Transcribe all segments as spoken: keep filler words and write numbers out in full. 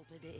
opel punkt de.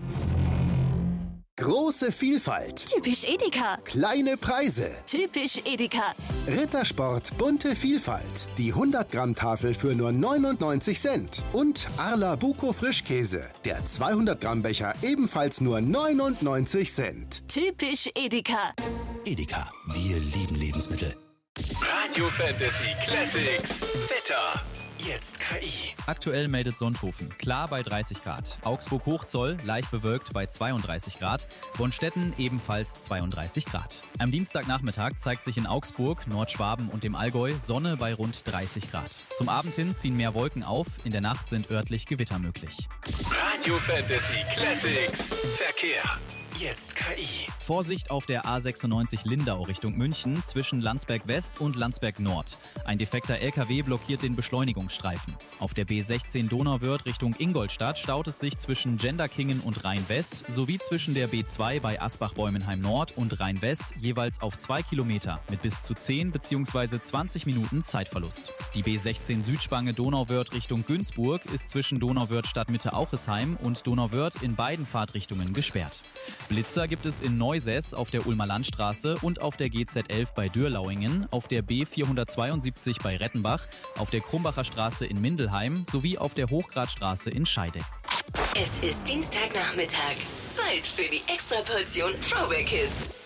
Große Vielfalt. Typisch Edeka. Kleine Preise. Typisch Edeka. Rittersport bunte Vielfalt. Die hundert Gramm Tafel für nur neunundneunzig Cent. Und Arla Buko Frischkäse. Der zweihundert Gramm Becher ebenfalls nur neunundneunzig Cent. Typisch Edeka. Edeka, wir lieben Lebensmittel. Radio Fantasy Classics. Wetter. Jetzt K I. Aktuell meldet Sonthofen klar bei dreißig Grad. Augsburg-Hochzoll leicht bewölkt bei zweiunddreißig Grad. Bonstetten ebenfalls zweiunddreißig Grad. Am Dienstagnachmittag zeigt sich in Augsburg, Nordschwaben und dem Allgäu Sonne bei rund dreißig Grad. Zum Abend hin ziehen mehr Wolken auf. In der Nacht sind örtlich Gewitter möglich. Radio Fantasy Classics. Verkehr. Jetzt K I. Vorsicht auf der A sechsundneunzig Lindau Richtung München zwischen Landsberg West und Landsberg Nord. Ein defekter L K W blockiert den Beschleunigungsstreifen. Auf der B sechzehn Donauwörth Richtung Ingolstadt staut es sich zwischen Genderkingen und Rhein-West sowie zwischen der B zwei bei Asbach-Bäumenheim Nord und Rhein-West jeweils auf zwei Kilometer mit bis zu zehn bzw. zwanzig Minuten Zeitverlust. Die B sechzehn Südspange Donauwörth Richtung Günzburg ist zwischen Donauwörth Stadtmitte Auchesheim und Donauwörth in beiden Fahrtrichtungen gesperrt. Blitzer gibt es in Neusess auf der Ulmer Landstraße und auf der G Z elf bei Dürlauingen, auf der B vierhundertzweiundsiebzig bei Rettenbach, auf der Krumbacher Straße in Mindelheim sowie auf der Hochgradstraße in Scheidegg. Es ist Dienstagnachmittag. Zeit für die Extraportion Throwback Hits.